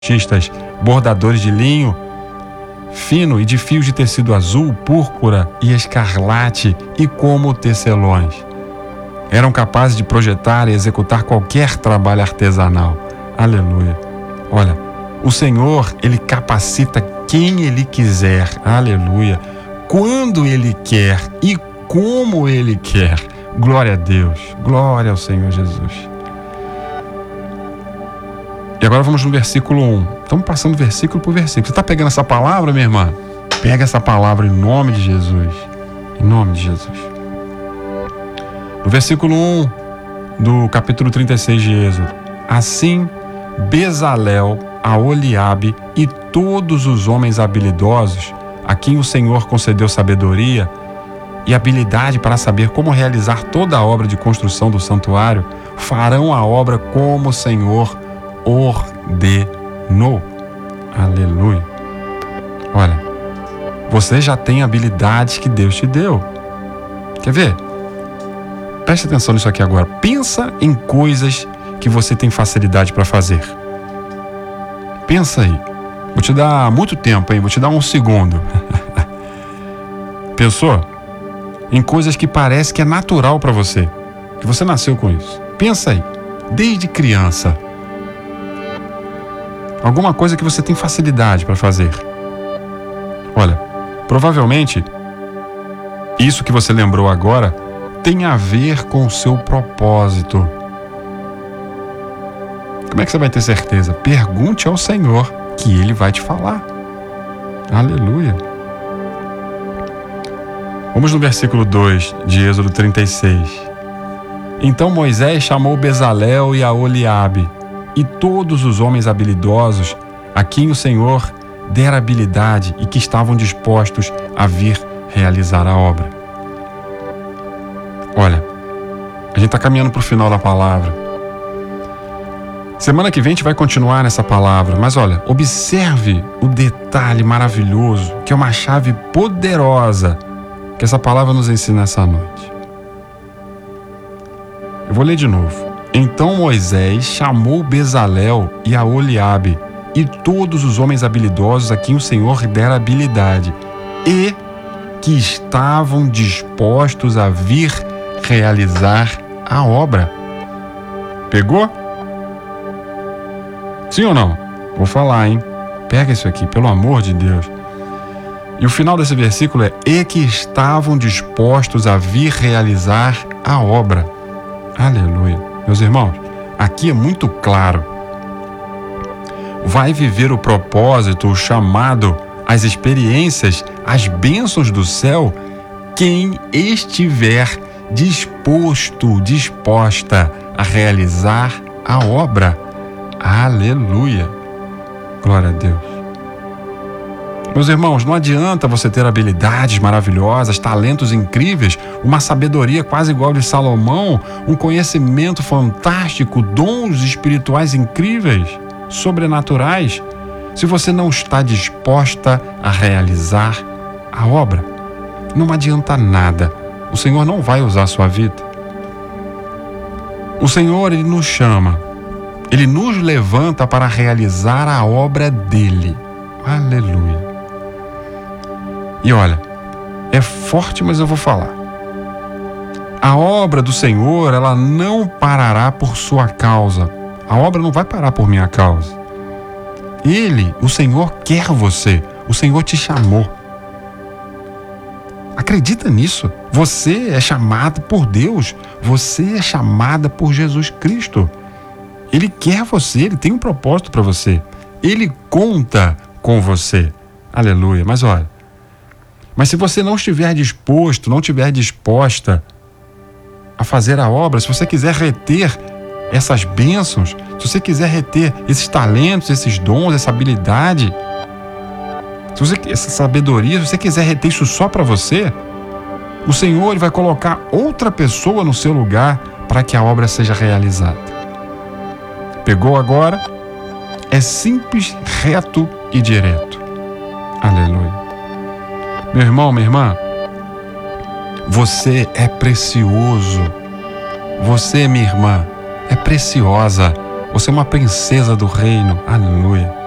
artistas, bordadores de linho fino e de fios de tecido azul, púrpura e escarlate e como tecelões. Eram capazes de projetar e executar qualquer trabalho artesanal. Aleluia. Olha, o Senhor, Ele capacita quem Ele quiser. Aleluia. Quando Ele quer e como Ele quer. Glória a Deus. Glória ao Senhor Jesus. E agora vamos no versículo 1. Estamos passando versículo por versículo. Você está pegando essa palavra, minha irmã? Pega essa palavra em nome de Jesus. Em nome de Jesus. No versículo 1 do capítulo 36 de Êxodo. Assim, Bezalel, Aholiabe e todos os homens habilidosos, a quem o Senhor concedeu sabedoria e habilidade para saber como realizar toda a obra de construção do santuário, farão a obra como o Senhor ordenou. Aleluia. Olha, você já tem habilidades que Deus te deu. Quer ver? Preste atenção nisso aqui agora. Pensa em coisas que você tem facilidade para fazer. Pensa aí. Vou te dar muito tempo, hein? Vou te dar 1 segundo. Pensou? Em coisas que parece que é natural para você, que você nasceu com isso. Pensa aí. Desde criança. Alguma coisa que você tem facilidade para fazer. Olha, provavelmente isso que você lembrou agora tem a ver com o seu propósito. Como é que você vai ter certeza? Pergunte ao Senhor, que Ele vai te falar. Aleluia. Vamos no versículo 2 de Êxodo 36. Então Moisés chamou Bezalel e Aholiabe e todos os homens habilidosos a quem o Senhor dera habilidade e que estavam dispostos a vir realizar a obra. Olha, a gente está caminhando para o final da palavra. Semana que vem a gente vai continuar nessa palavra, mas olha, observe o detalhe maravilhoso, que é uma chave poderosa que essa palavra nos ensina essa noite. Eu vou ler de novo. Então Moisés chamou Bezalel e Aholiabe e todos os homens habilidosos a quem o Senhor dera habilidade e que estavam dispostos a vir realizar a obra. Pegou? Sim ou não? Vou falar, hein? Pega isso aqui, pelo amor de Deus. E o final desse versículo é: e que estavam dispostos a vir realizar a obra. Aleluia. Meus irmãos, aqui é muito claro. Vai viver o propósito, o chamado, as experiências, as bênçãos do céu, quem estiver disposta a realizar a obra. Aleluia. Glória a Deus. Meus irmãos, não adianta você ter habilidades maravilhosas, talentos incríveis, uma sabedoria quase igual de Salomão, um conhecimento fantástico, dons espirituais incríveis, sobrenaturais, se você não está disposta a realizar a obra. Não adianta nada. O Senhor não vai usar a sua vida. O Senhor, Ele nos chama, Ele nos levanta para realizar a obra dEle. Aleluia. E olha, é forte, mas eu vou falar. A obra do Senhor, ela não parará por sua causa. A obra não vai parar por minha causa. Ele, o Senhor, quer você. O Senhor te chamou. Acredita nisso. Você é chamado por Deus. Você é chamada por Jesus Cristo. Ele quer você. Ele tem um propósito para você. Ele conta com você. Aleluia. Mas se você não estiver disposto, não estiver disposta a fazer a obra, se você quiser reter essas bênçãos, se você quiser reter esses talentos, esses dons, essa habilidade, essa sabedoria, se você quiser reter isso só para você, o Senhor vai colocar outra pessoa no seu lugar para que a obra seja realizada. Pegou agora? É simples, reto e direto. Aleluia. Meu irmão, minha irmã, você é precioso. Você, minha irmã, é preciosa. Você é uma princesa do reino. Aleluia.